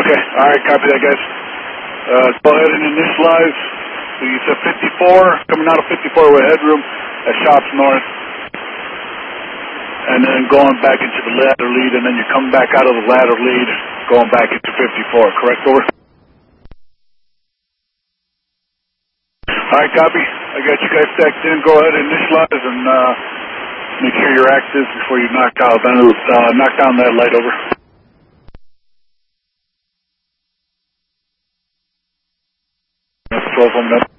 Okay, all right, copy that, guys. Go ahead and initialize. So you said 54, coming out of 54 with headroom at Shops North. And then going back into the ladder lead, and then you come back out of the ladder lead, going back into 54, correct, over? All right, copy. I got you guys stacked in. Go ahead and initialize and make sure you're active before you knock down that light, over. That's 12 on that.